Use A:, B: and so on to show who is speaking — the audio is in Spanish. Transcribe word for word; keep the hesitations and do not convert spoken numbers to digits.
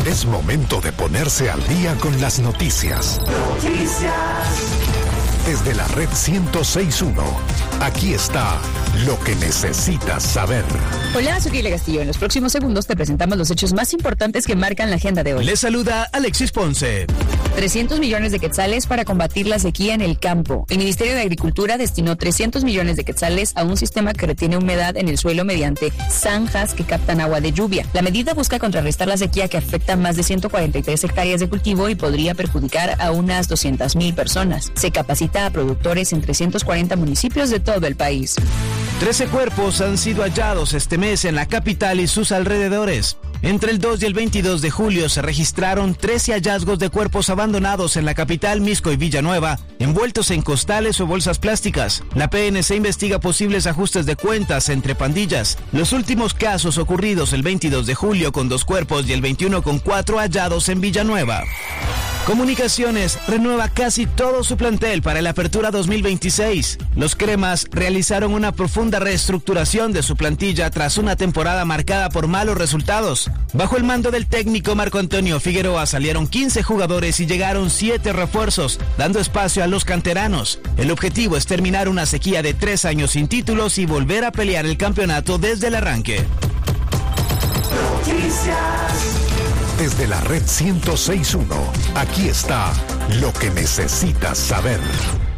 A: Es momento de ponerse al día con las noticias. Noticias. Desde la red ciento seis punto uno, aquí está lo que necesitas saber.
B: Hola, soy Kile Castillo. En los próximos segundos te presentamos los hechos más importantes que marcan la agenda de hoy.
C: Les saluda Alexis Ponce.
B: trescientos millones de quetzales para combatir la sequía en el campo. El Ministerio de Agricultura destinó trescientos millones de quetzales a un sistema que retiene humedad en el suelo mediante zanjas que captan agua de lluvia. La medida busca contrarrestar la sequía que afecta a más de ciento cuarenta y tres hectáreas de cultivo y podría perjudicar a unas doscientas mil personas. Se capacita a productores en trescientos cuarenta municipios de todo el país.
C: Trece cuerpos han sido hallados este mes en la capital y sus alrededores. Entre el dos y el veintidós de julio se registraron trece hallazgos de cuerpos abandonados en la capital, Misco y Villanueva, envueltos en costales o bolsas plásticas. La P N C investiga posibles ajustes de cuentas entre pandillas. Los últimos casos ocurridos el veintidós de julio con dos cuerpos y el veintiuno con cuatro hallados en Villanueva. Comunicaciones renueva casi todo su plantel para la Apertura dos mil veintiséis. Los cremas realizaron una profunda reestructuración de su plantilla tras una temporada marcada por malos resultados. Bajo el mando del técnico Marco Antonio Figueroa salieron quince jugadores y llegaron siete refuerzos, dando espacio a los canteranos. El objetivo es terminar una sequía de tres años sin títulos y volver a pelear el campeonato desde el arranque.
A: Noticias. Desde la red ciento seis punto uno, aquí está lo que necesitas saber.